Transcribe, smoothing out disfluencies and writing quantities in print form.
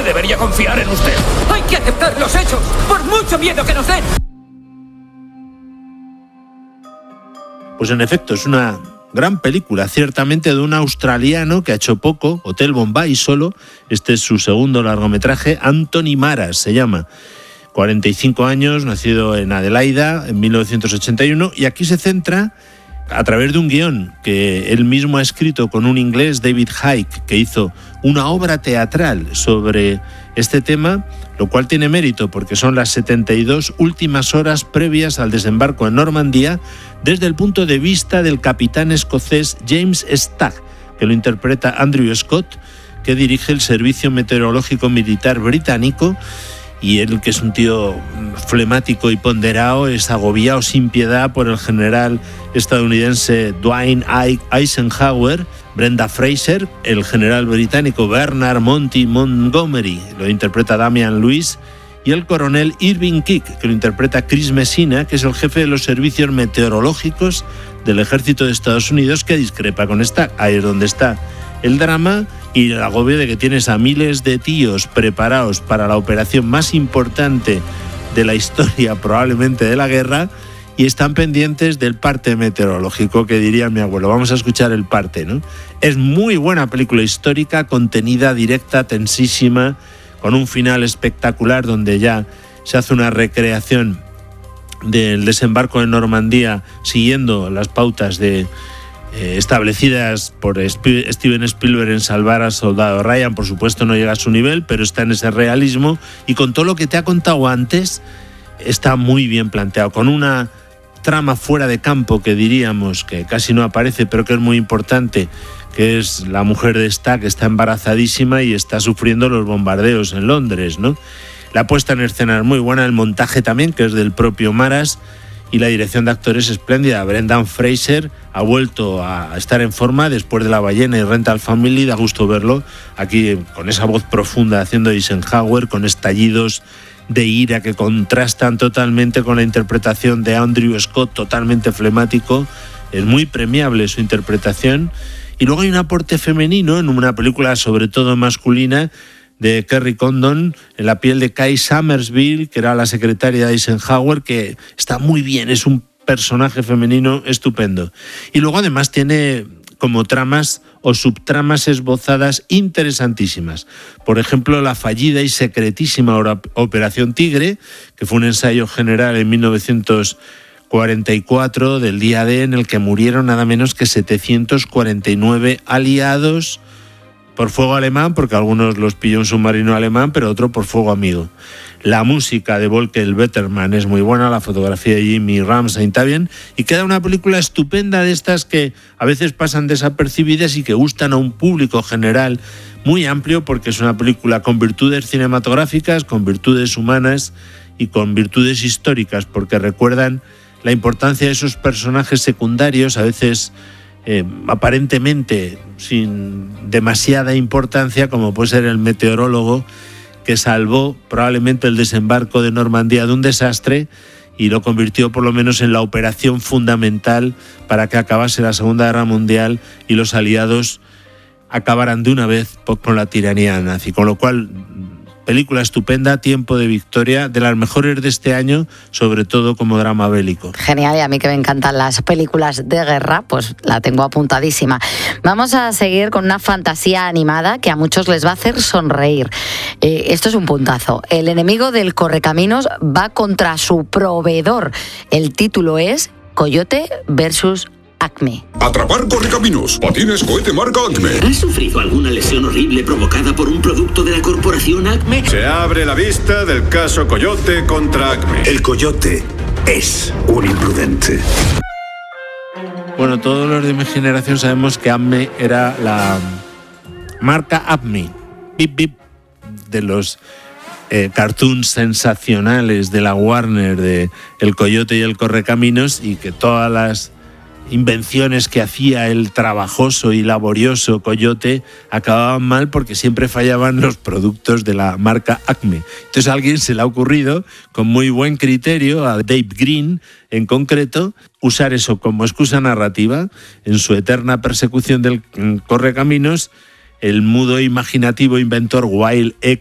debería confiar en usted. Hay que aceptar los hechos, por mucho miedo que nos den. Pues en efecto, es una gran película, ciertamente, de un australiano que ha hecho poco, Hotel Bombay solo. Este es su segundo largometraje, Anthony Maras se llama. 45 años, nacido en Adelaida en 1981, y aquí se centra a través de un guión que él mismo ha escrito con un inglés, David Hike, que hizo una obra teatral sobre este tema, lo cual tiene mérito porque son las 72 últimas horas previas al desembarco en Normandía desde el punto de vista del capitán escocés James Stagg, que lo interpreta Andrew Scott, que dirige el Servicio Meteorológico Militar Británico, y él, que es un tío flemático y ponderado, es agobiado sin piedad por el general estadounidense Dwight Eisenhower, Brenda Fraser, el general británico Bernard Monty Montgomery, lo interpreta Damian Lewis, y el coronel Irving Kick, que lo interpreta Chris Messina, que es el jefe de los servicios meteorológicos del ejército de Estados Unidos, que discrepa con Stagg. Ahí es donde está el drama y el agobio de que tienes a miles de tíos preparados para la operación más importante de la historia, probablemente de la guerra, y están pendientes del parte meteorológico, que diría mi abuelo. Vamos a escuchar el parte, ¿no? Es muy buena película histórica, contenida, directa, tensísima, con un final espectacular donde ya se hace una recreación del desembarco en Normandía siguiendo las pautas establecidas por Steven Spielberg en Salvar al Soldado Ryan. Por supuesto no llega a su nivel, pero está en ese realismo, y con todo lo que te ha contado antes está muy bien planteado, con una trama fuera de campo que diríamos que casi no aparece, pero que es muy importante, que es la mujer de Stagg, que está embarazadísima y está sufriendo los bombardeos en Londres, ¿no? La puesta en escena es muy buena, el montaje también, que es del propio Maras, y la dirección de actores espléndida. Brendan Fraser ha vuelto a estar en forma después de La ballena y Rental Family, da gusto verlo aquí con esa voz profunda haciendo Eisenhower, con estallidos de ira que contrastan totalmente con la interpretación de Andrew Scott, totalmente flemático. Es muy premiable su interpretación. Y luego hay un aporte femenino en una película sobre todo masculina de Kerry Condon, en la piel de Kay Summersville, que era la secretaria de Eisenhower, que está muy bien, es un personaje femenino estupendo. Y luego además tiene como tramas o subtramas esbozadas interesantísimas. Por ejemplo, la fallida y secretísima Operación Tigre, que fue un ensayo general en 1944 del día D, en el que murieron nada menos que 749 aliados por fuego alemán, porque algunos los pilló un submarino alemán, pero otro por fuego amigo. La música de Volker Betterman es muy buena, la fotografía de Jimmy Ramsay está bien, y queda una película estupenda de estas que a veces pasan desapercibidas y que gustan a un público general muy amplio, porque es una película con virtudes cinematográficas, con virtudes humanas y con virtudes históricas, porque recuerdan la importancia de esos personajes secundarios, a veces aparentemente sin demasiada importancia, como puede ser el meteorólogo que salvó probablemente el desembarco de Normandía de un desastre y lo convirtió por lo menos en la operación fundamental para que acabase la Segunda Guerra Mundial y los aliados acabaran de una vez con la tiranía nazi. Con lo cual, película estupenda, Tiempo de Victoria, de las mejores de este año, sobre todo como drama bélico. Genial, y a mí que me encantan las películas de guerra, pues la tengo apuntadísima. Vamos a seguir con una fantasía animada que a muchos les va a hacer sonreír. Esto es un puntazo. El enemigo del correcaminos va contra su proveedor. El título es Coyote versus Acme. Atrapar correcaminos. Patines cohete marca Acme. ¿Has sufrido alguna lesión horrible provocada por un producto de la corporación Acme? Se abre la vista del caso Coyote contra Acme. El Coyote es un imprudente. Bueno, todos los de mi generación sabemos que Acme era la marca Acme. Bip, bip, de los cartoons sensacionales de la Warner, de El Coyote y el Correcaminos, y que todas las invenciones que hacía el trabajoso y laborioso Coyote acababan mal porque siempre fallaban los productos de la marca Acme. Entonces a alguien se le ha ocurrido, con muy buen criterio, a Dave Green en concreto, usar eso como excusa narrativa en su eterna persecución del correcaminos. El mudo e imaginativo inventor Wild E.